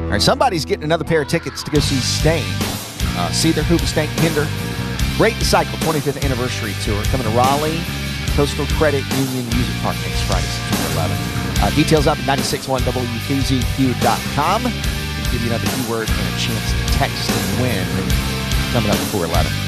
All right, somebody's getting another pair of tickets to go see Stain. Seether, Hoobastank, Hinder. Break the Cycle 25th Anniversary Tour coming to Raleigh, Coastal Credit Union Music Park next Friday, September 11th. Details up at 961wkzq.com. Give you another keyword and a chance to text and win coming up before 11.